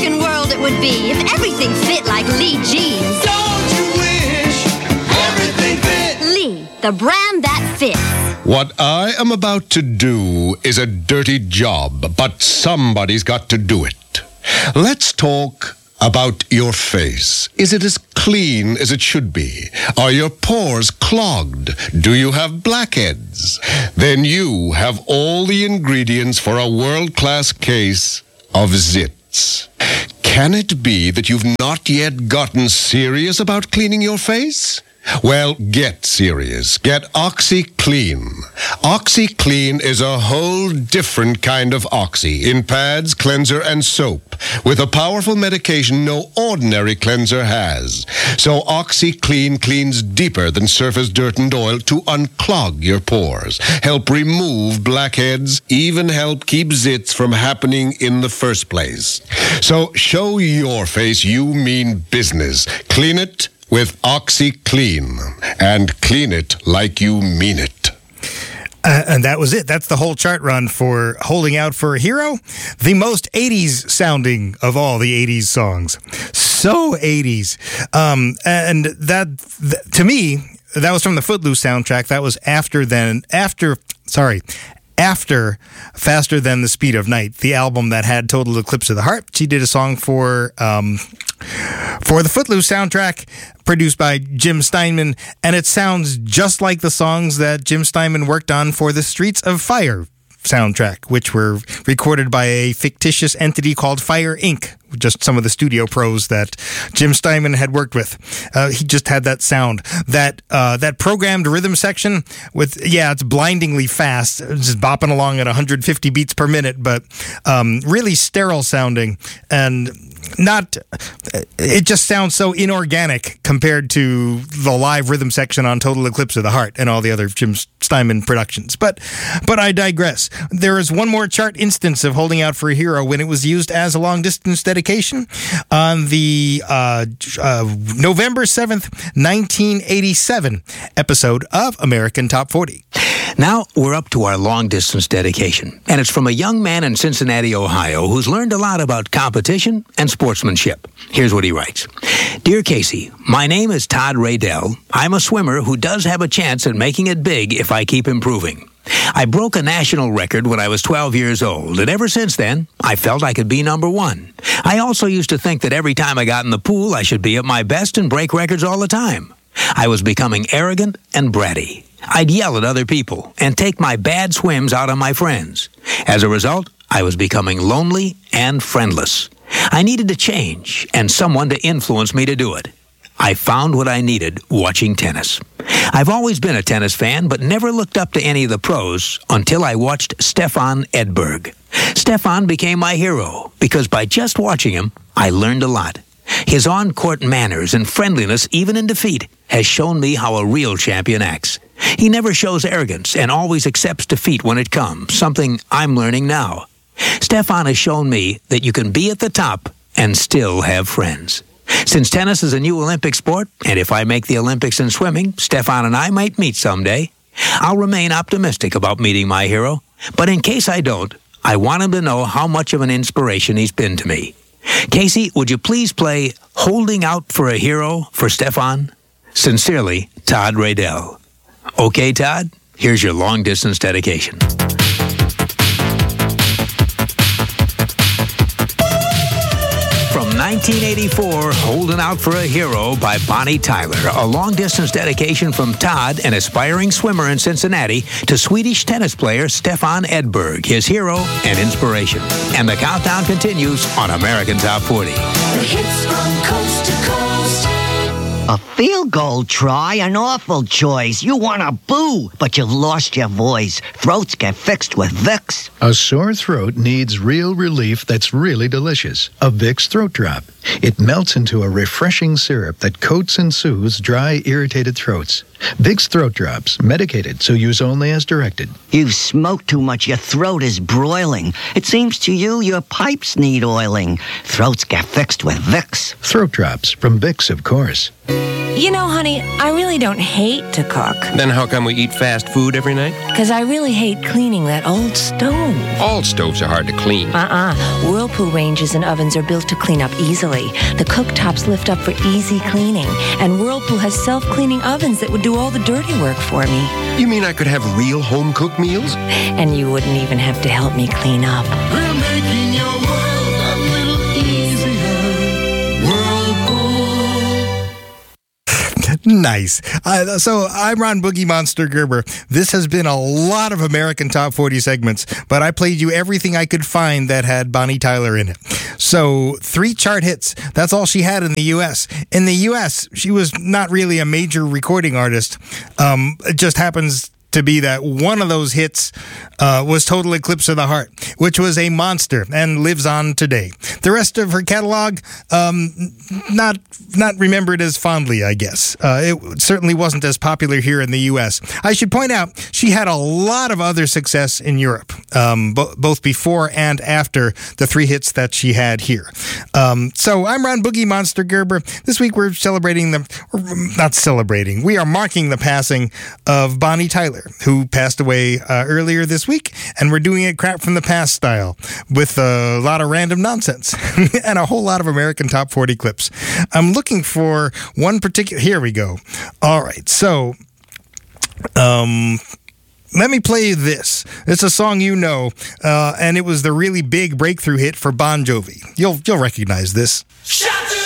rockin' world it would be if everything fit like Lee jeans. Don't you wish everything fit? Lee, the brand that fits. What I am about to do is a dirty job, but somebody's got to do it. Let's talk about your face. Is it as clean as it should be? Are your pores clogged? Do you have blackheads? Then you have all the ingredients for a world-class case of zits. Can it be that you've not yet gotten serious about cleaning your face? Well, get serious. Get OxyClean. OxyClean is a whole different kind of oxy in pads, cleanser, and soap, with a powerful medication no ordinary cleanser has. So OxyClean cleans deeper than surface dirt and oil to unclog your pores, help remove blackheads, even help keep zits from happening in the first place. So show your face you mean business. Clean it with OxyClean, and clean it like you mean it. And that was it. That's the whole chart run for Holding Out for a Hero, the most 80s sounding of all the 80s songs. So 80s. And that, to me, that was from the Footloose soundtrack. That was after Faster Than the Speed of Night, the album that had Total Eclipse of the Heart. She did a song for the Footloose soundtrack, produced by Jim Steinman, and it sounds just like the songs that Jim Steinman worked on for the Streets of Fire soundtrack, which were recorded by a fictitious entity called Fire Inc., just some of the studio pros that Jim Steinman had worked with. He just had that sound. That programmed rhythm section with, it's blindingly fast, just bopping along at 150 beats per minute, but really sterile sounding, and it just sounds so inorganic compared to the live rhythm section on Total Eclipse of the Heart and all the other Jim Steinman productions. But I digress. There is one more chart instance of Holding Out for a Hero when it was used as a long-distance dedication on the November 7th, 1987 episode of American Top 40. Now we're up to our long-distance dedication, and it's from a young man in Cincinnati, Ohio, who's learned a lot about competition and sportsmanship. Here's what he writes. Dear Casey, my name is Todd Raydell. I'm a swimmer who does have a chance at making it big if I keep improving. I broke a national record when I was 12 years old, and ever since then, I felt I could be number one. I also used to think that every time I got in the pool, I should be at my best and break records all the time. I was becoming arrogant and bratty. I'd yell at other people and take my bad swims out on my friends. As a result, I was becoming lonely and friendless. I needed to change and someone to influence me to do it. I found what I needed watching tennis. I've always been a tennis fan, but never looked up to any of the pros until I watched Stefan Edberg. Stefan became my hero because by just watching him, I learned a lot. His on-court manners and friendliness, even in defeat, has shown me how a real champion acts. He never shows arrogance and always accepts defeat when it comes, something I'm learning now. Stefan has shown me that you can be at the top and still have friends. Since tennis is a new Olympic sport, and if I make the Olympics in swimming, Stefan and I might meet someday, I'll remain optimistic about meeting my hero. But in case I don't, I want him to know how much of an inspiration he's been to me. Casey, would you please play Holding Out for a Hero for Stefan? Sincerely, Todd Raydell. Okay, Todd, here's your long-distance dedication. From 1984, Holding Out for a Hero by Bonnie Tyler, a long-distance dedication from Todd, an aspiring swimmer in Cincinnati, to Swedish tennis player Stefan Edberg, his hero and inspiration. And the countdown continues on American Top 40. The hits from coast to coast. A field goal try, an awful choice. You want to boo, but you've lost your voice. Throats get fixed with Vicks. A sore throat needs real relief that's really delicious. A Vicks Throat Drop. It melts into a refreshing syrup that coats and soothes dry, irritated throats. Vicks Throat Drops, medicated, so use only as directed. You've smoked too much. Your throat is broiling. It seems to you your pipes need oiling. Throats get fixed with Vicks. Throat Drops from Vicks, of course. You know, honey, I really don't hate to cook. Then how come we eat fast food every night? Because I really hate cleaning that old stove. All stoves are hard to clean. Whirlpool ranges and ovens are built to clean up easily. The cooktops lift up for easy cleaning. And Whirlpool has self-cleaning ovens that would do all the dirty work for me. You mean I could have real home-cooked meals? And you wouldn't even have to help me clean up. We're making your world a little easier. Whirlpool. Nice. So I'm Ron Boogie Monster Gerber. This has been a lot of American Top 40 segments, but I played you everything I could find that had Bonnie Tyler in it. So 3 chart hits. That's all she had in the U.S. In the U.S., she was not really a major recording artist. It just happens to be that one of those hits was Total Eclipse of the Heart, which was a monster and lives on today. The rest of her catalog, not remembered as fondly, I guess. It certainly wasn't as popular here in the U.S. I should point out, she had a lot of other success in Europe, both before and after the 3 hits that she had here. So I'm Ron Boogie Monster Gerber. This week we're we are marking the passing of Bonnie Tyler, who passed away earlier this week, and we're doing it crap from the past style with a lot of random nonsense and a whole lot of American Top 40 clips. I'm looking for one particular... Here we go. All right, so... let me play this. It's a song you know, and it was the really big breakthrough hit for Bon Jovi. You'll recognize this. Shut